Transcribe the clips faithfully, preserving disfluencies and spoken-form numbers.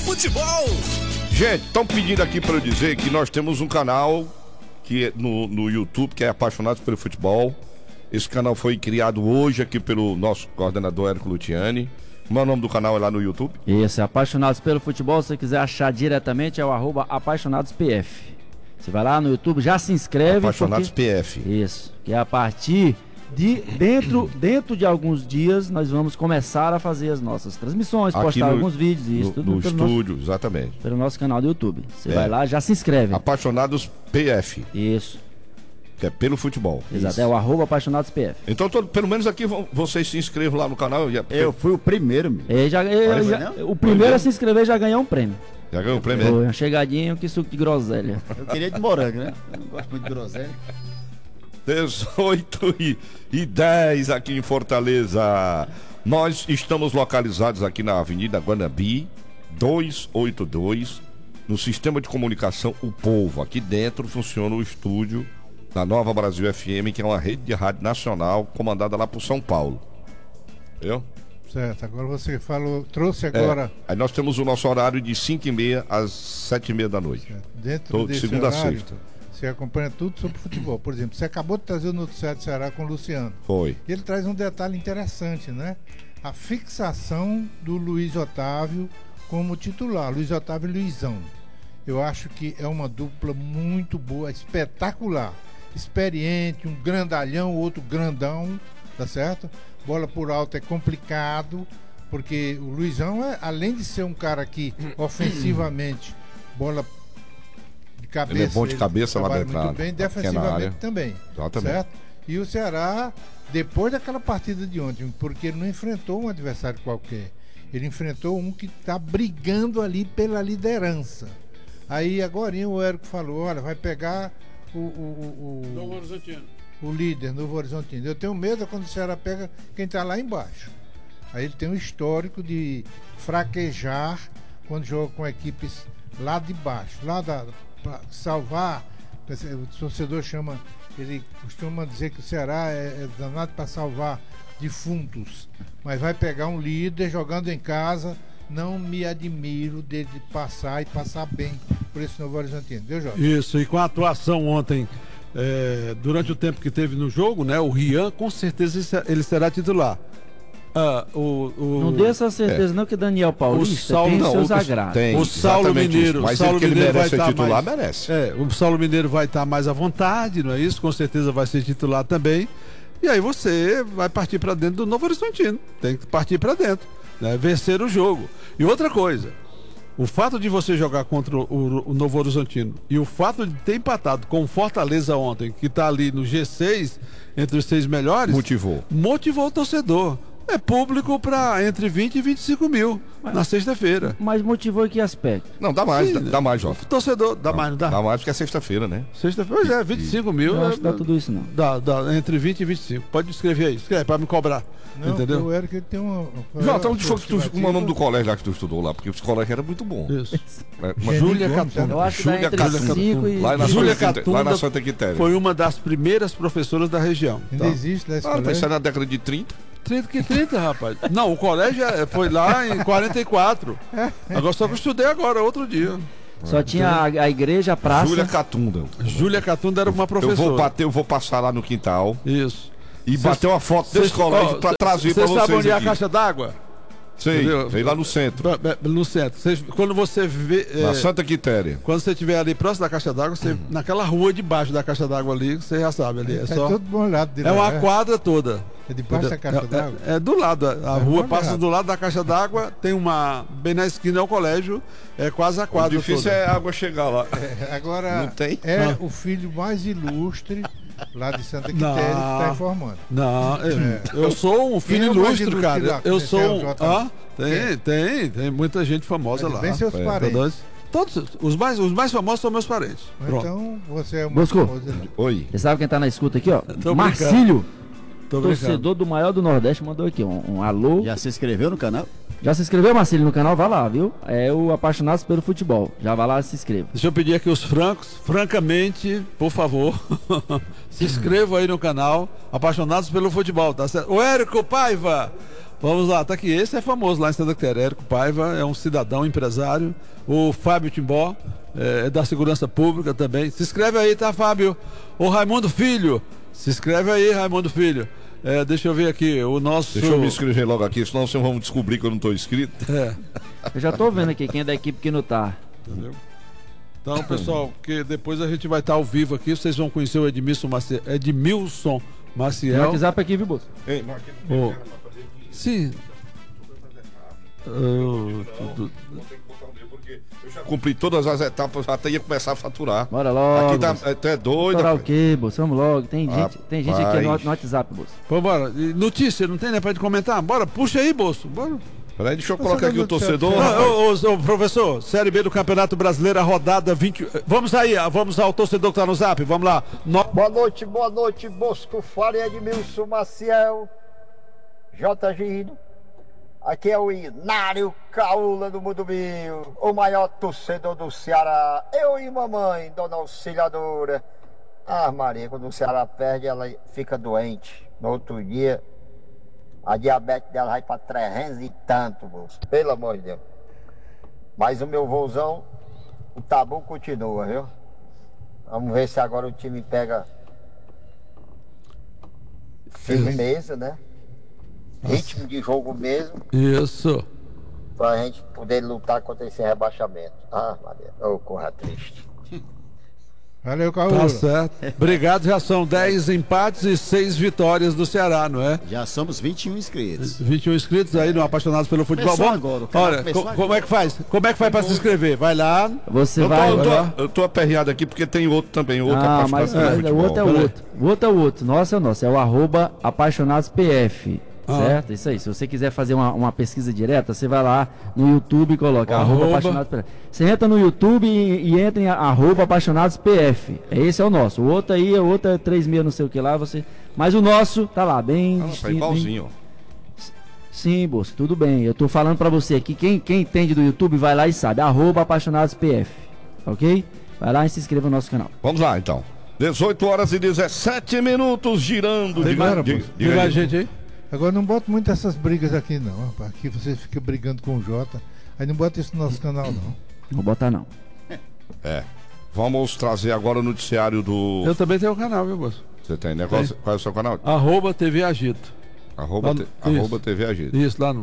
futebol. Gente, estão pedindo aqui para eu dizer que nós temos um canal que é no, no YouTube, que é Apaixonados pelo Futebol. Esse canal foi criado hoje aqui pelo nosso coordenador Érico Luciani. Como é o nome do canal é lá no YouTube? Isso, é Apaixonados pelo Futebol. Se você quiser achar diretamente, é o arroba ApaixonadosPF. Você vai lá no YouTube, já se inscreve. Apaixonados porque... P F. Isso, que é a partir de dentro, dentro de alguns dias nós vamos começar a fazer as nossas transmissões, Aqui postar no- alguns vídeos, isso No, tudo no pelo, estúdio, nosso, exatamente. pelo nosso canal do YouTube. Você É. vai lá, já se inscreve. Apaixonados P F, Isso, que é pelo futebol. exato, Isso. é o arroba ApaixonadosPF. Então, todo, pelo menos aqui vão- vocês se inscrevam lá no canal. e- Eu fui o primeiro, meu. Ele já, ele Olha, já- não? o primeiro a se inscrever já ganhou um prêmio. Já ganhou o prêmio? Foi uma chegadinha, que suco de groselha. Eu queria de morango, né? Eu não gosto muito de groselha. dezoito e dez aqui em Fortaleza. Nós estamos localizados aqui na Avenida Guanabi, duzentos e oitenta e dois, no sistema de comunicação O Povo. Aqui dentro funciona o estúdio da Nova Brasil F M, que é uma rede de rádio nacional comandada lá por São Paulo. Viu? Certo, agora você falou, trouxe agora, É, aí nós temos o nosso horário de cinco e meia às sete e meia da noite. dentro Todo- desse segunda a horário, sexta. você acompanha tudo sobre futebol. Por exemplo, você acabou de trazer o noticiário do Ceará com o Luciano. Foi. E ele traz um detalhe interessante, né? A fixação do Luiz Otávio como titular, Luiz Otávio e Luizão. Eu acho que é uma dupla muito boa, espetacular. Experiente, um grandalhão, outro grandão, tá certo? Bola por alto é complicado, porque o Luizão, é, além de ser um cara que ofensivamente, bola de cabeça, Ele é bom de cabeça lá trabalha dentro muito da- bem, da pequena defensivamente área. também. Exatamente. Certo? E o Ceará, depois daquela partida de ontem, porque ele não enfrentou um adversário qualquer, ele enfrentou um que está brigando ali pela liderança. Aí agora o Érico falou, olha, vai pegar o, o, o, o, Novo Horizontino. o líder, Novo Horizontino. Eu tenho medo quando o Ceará pega quem está lá embaixo. Aí ele tem um histórico de fraquejar quando joga com equipes lá de baixo, lá da pra salvar. O torcedor chama, ele costuma dizer que o Ceará é, é danado para salvar defuntos, mas vai pegar um líder jogando em casa. Não me admiro dele passar e passar bem por esse Novo Horizontino. Deu, Jorge? Isso, e com a atuação ontem, é, durante o tempo que teve no jogo, né? O Rian, com certeza ele será titular. Ah, o, o, Não dê essa certeza não que Daniel Paulista Saulo- tem não, seus o- agrados. tem, O Saulo exatamente Mineiro, isso. Mas o Saulo ele que ele Mineiro merece vai ser tá titular, mais- merece. É, o Saulo Mineiro vai estar mais à vontade, não é isso? Com certeza vai ser titular também. E aí você vai partir para dentro do Novo Horizontino. Tem que partir para dentro, né? Vencer o jogo. E outra coisa, o fato de você jogar contra o, o- o Novo Horizontino e o fato de ter empatado com o Fortaleza ontem, que está ali no G seis, entre os seis melhores, Motivou. motivou o torcedor. É público para entre vinte e vinte e cinco mil na sexta-feira. Mas motivou em que aspecto? Não, dá mais, Sim, dá, né? dá mais, Jota. Torcedor, dá mais, não dá? Dá mais porque é sexta-feira, né? Sexta-feira, pois é, vinte e cinco mil. Não é- acho que dá tudo isso não. Dá, dá, entre vinte e vinte e cinco. Pode escrever aí, escreve para me cobrar. Não, entendeu? o Érico ele tem uma. Jota, onde foi que tu, estimativa. como é o nome do colégio lá que tu estudou lá? Porque esse colégio era muito bom. Isso. É, uma- Geni Júlia Gomes, Catunda. Eu acho que dá Júlia entre Catunda. cinco e... Lá na, Júlia Santa, Catunda lá na Santa Quitéria. Foi uma das primeiras professoras da região. Ainda Tá? existe lá esse Ah, mas isso colégio? era na década de trinta. trinta que trinta, rapaz. Não, o colégio é- foi lá em quarenta e quatro. Agora só que eu estudei agora, outro dia. Só tinha a, a igreja, a praça. Júlia Catunda. Júlia Catunda era uma Eu professora. vou bater, eu vou passar lá no quintal Isso. e bater uma foto desse Cês- colégio ó, pra cê- trazer pra Você sabe vocês onde é a aqui. caixa d'água? Sei, Entendeu? veio lá no centro, Ba- ba- No centro. Cês- quando você vê. é, na Santa Quitéria. Quando você estiver ali próximo da caixa d'água, você, naquela rua debaixo da caixa d'água ali, você já sabe ali. É, É só, todo molhado de é lá, uma né? quadra toda. É debaixo da caixa É- d'água? É, é do lado, a, a É rua molhado. passa do lado da caixa d'água, tem uma. Bem na esquina é o colégio, é quase a O quadra difícil toda. é a água chegar lá. É, agora, Não tem? é Não. o filho mais ilustre lá de Santa Quitéria Não. que está informando. Não, eu, É. eu sou um filho Quem é o mais ilustre, ilustre cara. lá? Eu Você sou é o um. J? Ah, tem, Quem? tem, tem muita gente famosa Mas lá. bem seus É, parentes. Todos, todos os mais, os mais famosos são meus parentes. Pronto. Então, você é uma Bosco. famosa, né? Oi. Você sabe quem tá na escuta aqui, ó? Tô Marcílio, Tô brincando. torcedor do maior do Nordeste, mandou aqui um, um alô. Já se inscreveu no canal? Já se inscreveu, Marcílio, no canal? Vai lá, viu? É o Apaixonados pelo Futebol. Já vai lá e se inscreva. Deixa eu pedir aqui os francos, francamente, por favor, se inscrevam aí no canal, Apaixonados pelo Futebol, tá certo? O Érico Paiva, Vamos lá, tá aqui. Esse é famoso lá em Santa Quitéria. Érico Paiva é um cidadão, empresário. O Fábio Timbó é, é da Segurança Pública também. Se inscreve aí, tá, Fábio? O Raimundo Filho. Se inscreve aí, Raimundo Filho. É, deixa eu ver aqui, o nosso... Deixa eu me inscrever logo aqui, senão vocês vão descobrir que eu não estou inscrito. É. Eu já tô vendo aqui quem é da equipe que não tá. Entendeu? Então, pessoal, que depois a gente vai estar ao vivo aqui, vocês vão conhecer o Edmilson Maciel. Edmilson Tem Maciel. WhatsApp aqui, viu, Bolsa? Ei, não, aqui Oh. não tem Sim. Oh, tudo- Eu já cumpri todas as etapas, já até ia começar a faturar. Bora logo. Aqui tá, Bolsa. tu é doido. Faturar o rapaz. quê, Bolsa? Vamos logo. Tem gente, tem gente aqui no, Rapaz. no WhatsApp, Bolsa. Pô, bora. E notícia, não tem, né, pra gente comentar? Bora, puxa aí, bolso. Bora. Peraí, deixa eu colocar aqui o Torcedor do torcedor. Ceará. rapaz. Ô, ô, ô, professor, Série B do Campeonato Brasileiro, a rodada vinte. Vamos aí, ah, vamos ao torcedor que tá no zap, vamos lá. No... Boa noite, boa noite, Bosco Faria, Edmilson Maciel, J. Gino. Aqui é o Inário Caula do Mudubinho, o maior torcedor do Ceará. Eu e mamãe, dona Auxiliadora. Ah, Maria, quando o Ceará perde, ela fica doente. No outro dia, a diabetes dela vai para trezentos e tanto, Bosco. Pelo amor de Deus. Mas o meu vozão, o tabu continua, viu? Vamos ver se agora o time pega firmeza, né? Ritmo de jogo mesmo, Isso. pra gente poder lutar contra esse rebaixamento. Ah, Maria, ô, corra triste. Valeu, Caúra. Tá certo. Obrigado, já são dez empates e seis vitórias do Ceará, não é? Já somos vinte e um inscritos. vinte e um inscritos aí no Apaixonados pelo Futebol. Começou Vamos- agora, o canal Olha, começou co- agora. como é que faz? Como é que faz pra se inscrever? Vai lá. Você Eu tô, vai. eu, vai lá. tô, eu tô aperreado aqui porque tem outro também, outro Ah, apaixonado mas pelo é, o futebol. outro é o outro. O outro é o outro. Nosso é o nosso. É o arroba apaixonadospf. Ah. Certo? Isso aí. Se você quiser fazer uma, uma pesquisa direta, você vai lá no YouTube e coloca arroba, Arroba. apaixonadospf. Você entra no YouTube e, e entra em arroba apaixonadospf. Esse é o nosso. O outro aí, o outro é três mil não sei o que lá. Você... Mas o nosso tá lá, bem Ah, tá distinto, igualzinho, ó. bem- Sim, Bosco, tudo bem. Eu tô falando pra você aqui. Quem, quem entende do YouTube vai lá e sabe. Arroba apaixonadospf. Ok? Vai lá e se inscreva no nosso canal. Vamos lá, então. dezoito horas e dezessete minutos girando. Tem Diga- mais, diga- tem diga mais aí. gente aí? Agora não bota muito essas brigas aqui não, rapaz. Aqui você fica brigando com o Jota. Aí não bota isso no nosso canal não. Não vou botar não. É. Vamos trazer agora o noticiário do... Eu também tenho um canal, viu, moço? Você tem negócio? Qual é o seu canal? Arroba T V Agito. Arroba, Lá te... no- Arroba isso. T V Agito. Isso, lá no.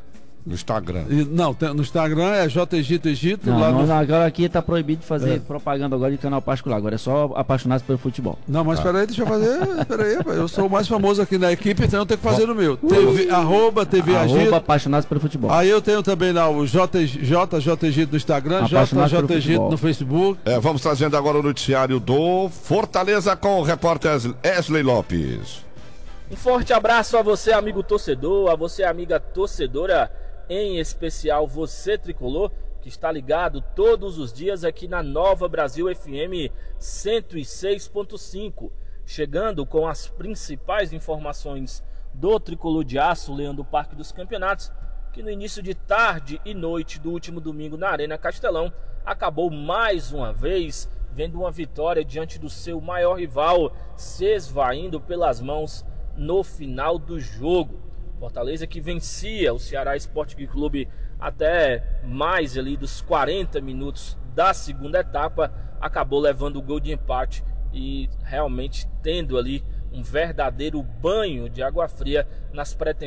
No Instagram. e- Não, tem- no Instagram é J Egito Egito. Não, lá não, no... não, agora aqui tá proibido de fazer É. propaganda agora de canal particular. Agora é só apaixonados pelo futebol. Não, Ah. mas peraí, deixa eu fazer. Peraí, rapaz, eu sou o mais famoso aqui na equipe, então eu tenho que fazer no meu. T V, arroba T V Arroba Agito. apaixonados pelo futebol. Aí eu tenho também lá o J J Egito no Instagram, J Apaixonados J pelo Egito futebol. no Facebook. É, vamos trazendo agora o noticiário do Fortaleza com o repórter Wesley Lopes. Um forte abraço a você, amigo torcedor, a você, amiga torcedora, em especial você, tricolor, que está ligado todos os dias aqui na Nova Brasil F M cento e seis ponto cinco, chegando com as principais informações do tricolor de aço, Leão do Parque dos Campeonatos, que no início de tarde e noite do último domingo na Arena Castelão, acabou mais uma vez vendo uma vitória diante do seu maior rival, se esvaindo pelas mãos no final do jogo. Fortaleza que vencia o Ceará Esporte Clube até mais ali dos quarenta minutos da segunda etapa, acabou levando o gol de empate e realmente tendo ali um verdadeiro banho de água fria nas pretensões